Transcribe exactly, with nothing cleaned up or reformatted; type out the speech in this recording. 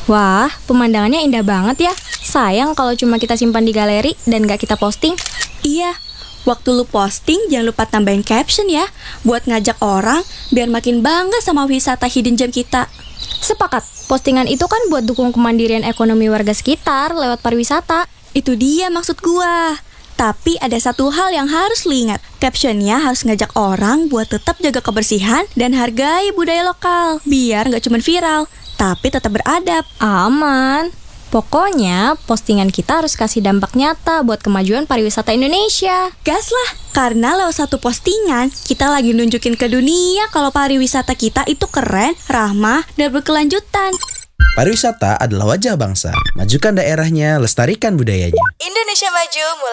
Wah, pemandangannya indah banget ya. Sayang kalau cuma kita simpan di galeri dan gak kita posting. Iya, waktu lu posting jangan lupa tambahin caption ya, buat ngajak orang biar makin bangga sama wisata hidden gem kita. Sepakat, postingan itu kan buat dukung kemandirian ekonomi warga sekitar lewat pariwisata. Itu dia maksud gua. Tapi ada satu hal yang harus lu ingat. Captionnya harus ngajak orang buat tetap jaga kebersihan dan hargai budaya lokal. Biar gak cuma viral, tapi tetap beradab. Aman. Pokoknya, postingan kita harus kasih dampak nyata buat kemajuan pariwisata Indonesia. Gas lah, karena lewat satu postingan, kita lagi nunjukin ke dunia kalau pariwisata kita itu keren, ramah, dan berkelanjutan. Pariwisata adalah wajah bangsa. Majukan daerahnya, lestarikan budayanya. Indonesia maju mulai